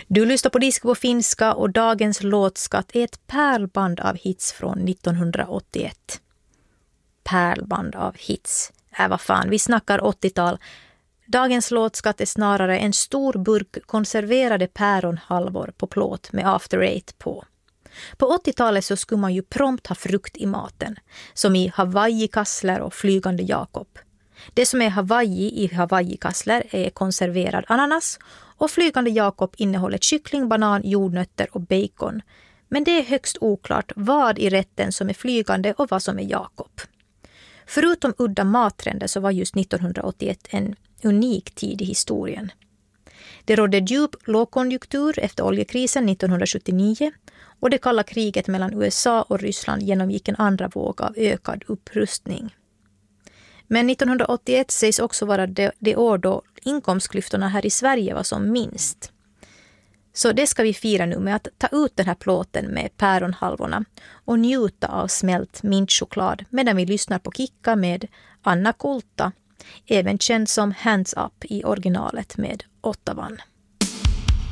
Du lyssnar på Disk på finska och dagens låtskatt är ett pärlband av hits från 1981. Pärlband av hits. Vad fan, vi snackar 80-tal. Dagens låtskatt är snarare en stor burk konserverade päronhalvor på plåt med After Eight på. På 80-talet så skulle man ju prompt ha frukt i maten, som i Hawaii-kassler och flygande Jakob. Det som är Hawaii i Hawaii-kassler är konserverad ananas och flygande Jakob innehåller kyckling, banan, jordnötter och bacon. Men det är högst oklart vad i rätten som är flygande och vad som är Jakob. Förutom udda mattrender så var just 1981 en unik tid i historien. Det rådde djup lågkonjunktur efter oljekrisen 1979 och det kalla kriget mellan USA och Ryssland genomgick en andra våg av ökad upprustning. Men 1981 sägs också vara det år då inkomstklyftorna här i Sverige var som minst. Så det ska vi fira nu med att ta ut den här plåten med päronhalvorna och njuta av smält mintchoklad medan vi lyssnar på Kikka med Anna Kulta, även känd som Hands Up i originalet med Ottavan.